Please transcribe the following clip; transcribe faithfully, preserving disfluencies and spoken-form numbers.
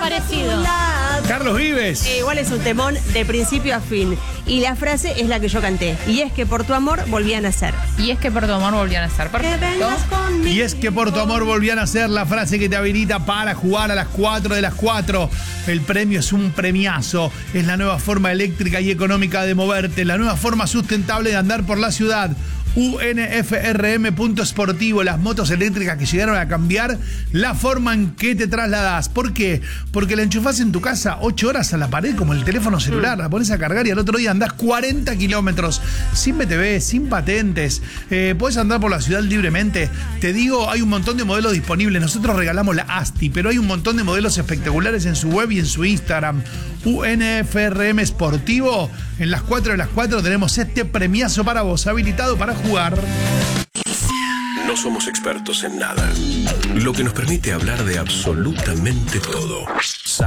parecido. Carlos Vives. Eh, igual es un temón de principio a fin. Y la frase es la que yo canté. Y es que por tu amor volví a nacer. Y es que por tu amor volví a nacer. Perfecto. Y es que por tu amor volví a nacer, la frase que te habilita para jugar a las cuatro de las cuatro. El premio es un premiazo. Es la nueva forma eléctrica y económica de moverte. La nueva forma sustentable de andar por la ciudad. U N F R M punto Sportivo, las motos eléctricas que llegaron a cambiar la forma en que te trasladas. ¿Por qué? Porque la enchufás en tu casa ocho horas a la pared como el teléfono celular, la pones a cargar y al otro día andás cuarenta kilómetros sin B T V, sin patentes. Eh, podés andar por la ciudad libremente. Te digo, hay un montón de modelos disponibles. Nosotros regalamos la Asti, pero hay un montón de modelos espectaculares en su web y en su Instagram. U N F R M Sportivo. En las cuatro de las cuatro tenemos este premiazo para vos, habilitado para jugar. No somos expertos en nada, lo que nos permite hablar de absolutamente todo.